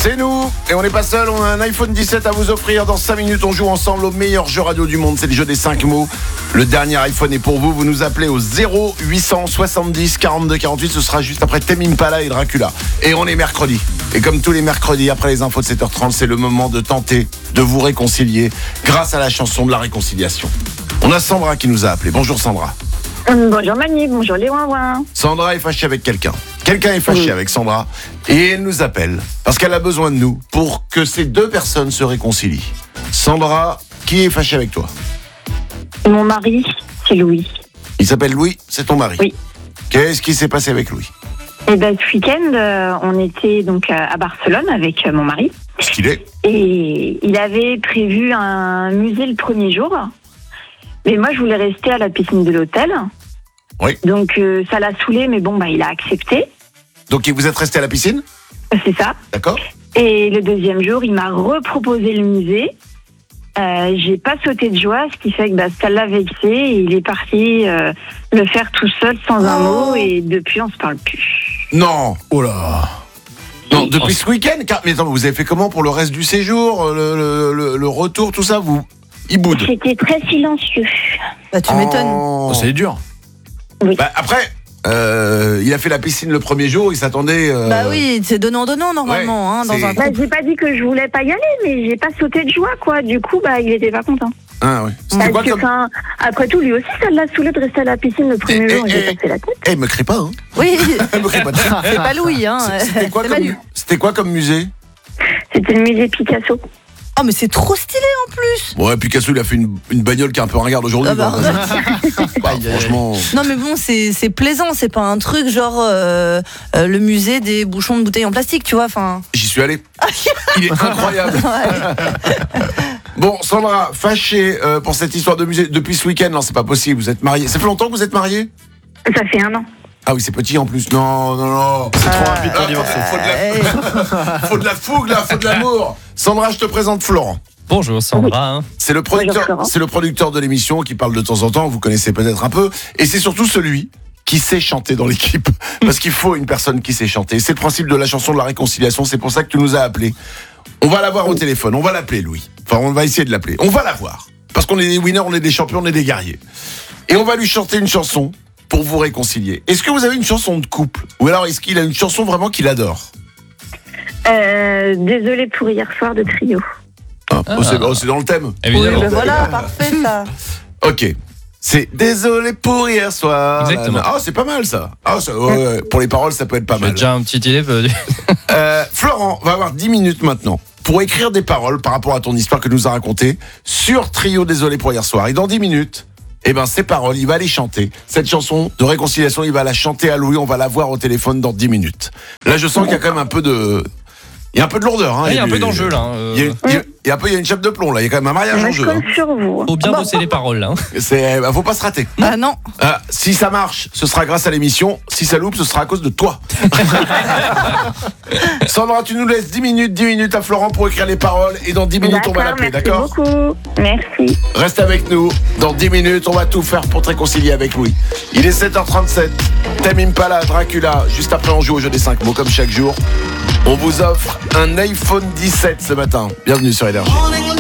C'est nous, et on n'est pas seul, on a un iPhone 17 à vous offrir. Dans 5 minutes, on joue ensemble au meilleur jeu radio du monde, c'est le jeu des 5 mots. Le dernier iPhone est pour vous, vous nous appelez au 0870 42 48, ce sera juste après Tame Impala et Dracula. Et on est mercredi, et comme tous les mercredis, après les infos de 7h30, c'est le moment de tenter de vous réconcilier grâce à la chanson de la réconciliation. On a Sandra qui nous a appelé. Bonjour Sandra. Bonjour Manu, bonjour les ouin-ouin. Sandra est fâchée avec quelqu'un. Quelqu'un est fâché avec Sandra et elle nous appelle parce qu'elle a besoin de nous pour que ces deux personnes se réconcilient. Sandra, qui est fâché avec toi? Mon mari, c'est Louis. Il s'appelle Louis, c'est ton mari? Oui. Qu'est-ce qui s'est passé avec Louis? Et ben ce week-end, on était donc à Barcelone avec mon mari. Stylé. Et il avait prévu un musée le premier jour. Mais moi, je voulais rester à la piscine de l'hôtel. Oui. Donc ça l'a saoulé, mais bon, il a accepté. Donc vous êtes resté à la piscine? C'est ça. D'accord. Et le deuxième jour, il m'a reproposé le musée. J'ai pas sauté de joie, ce qui fait que ça l'a vexé. Et il est parti le faire tout seul, sans un mot. Et depuis, on se parle plus. Non. Oh là. Non, depuis ce week-end. Mais attends, vous avez fait comment pour le reste du séjour, le retour, tout ça? Il boude. C'était très silencieux. Tu m'étonnes. Oh, c'est dur. Oui. Après, il a fait la piscine le premier jour, il s'attendait... oui, c'est donnant normalement. Ouais, dans un c'est- J'ai pas dit que je voulais pas y aller, mais j'ai pas sauté de joie, quoi. Du coup, il était pas content. Ah ouais. C'était quoi comme... Après tout, lui aussi, ça l'a saoulé de rester à la piscine le premier jour. J'ai passé la tête. me crie pas, hein. Oui, Me crie pas. c'est pas Louis, hein. C'était quoi comme musée? C'était le musée Picasso. Oh, mais c'est trop stylé en plus. Ouais, Picasso, il a fait une bagnole qui est un peu ringarde aujourd'hui. Franchement... Non, mais bon, c'est plaisant, c'est pas un truc genre le musée des bouchons de bouteilles en plastique, tu vois, enfin... J'y suis allé. Il est incroyable. Bon, Sandra, fâchée pour cette histoire de musée depuis ce week-end. Non, c'est pas possible, vous êtes mariés. Ça fait longtemps que vous êtes mariés? Ça fait 1 an. Ah oui, c'est petit en plus. Non. C'est trop rapide pour divorcer. Faut de la fougue là, faut de l'amour. Sandra, je te présente Florent. Bonjour Sandra. C'est le producteur de l'émission qui parle de temps en temps, vous connaissez peut-être un peu. Et c'est surtout celui qui sait chanter dans l'équipe. Parce qu'il faut une personne qui sait chanter. C'est le principe de la chanson de la réconciliation, c'est pour ça que tu nous as appelés. On va l'avoir au téléphone, on va l'appeler Louis. Enfin, on va essayer de l'appeler. On va l'avoir. Parce qu'on est des winners, on est des champions, on est des guerriers. Et on va lui chanter une chanson pour vous réconcilier. Est-ce que vous avez une chanson de couple? Ou alors est-ce qu'il a une chanson vraiment qu'il adore? Désolée pour hier soir de Trio. C'est dans le thème. Évidemment. Oui, voilà, parfait ça. Ok. C'est désolé pour hier soir. Exactement. Ah, c'est pas mal ça. Ouais. Pour les paroles, ça peut être pas J'ai mal. déjà un petit idée. Florent va avoir 10 minutes maintenant pour écrire des paroles par rapport à ton histoire que tu nous as racontée sur Trio désolé pour hier soir. Et dans 10 minutes, ces paroles, il va les chanter. Cette chanson de réconciliation, il va la chanter à Louis. On va la voir au téléphone dans 10 minutes. Là, je sens qu'il y a quand même un peu de... Il y a un peu de lourdeur. Hein. Il y a un peu d'enjeu là. Il y a une chape de plomb là. Il y a quand même un mariage en Je jeu. compte sur vous. Faut bien bosser les paroles là. Faut pas se rater. Ah non. Si ça marche, ce sera grâce à l'émission. Si ça loupe, ce sera à cause de toi. Sandra, tu nous laisses 10 minutes à Florent pour écrire les paroles. Et dans 10 minutes, on va l'appeler, d'accord? Merci beaucoup. Merci. Reste avec nous. Dans 10 minutes, on va tout faire pour te réconcilier avec Louis. Il est 7h37. Tame Impala, Dracula. Juste après, on joue au jeu des 5 mots comme chaque jour. On vous offre un iPhone 17 ce matin. Bienvenue sur Énergie.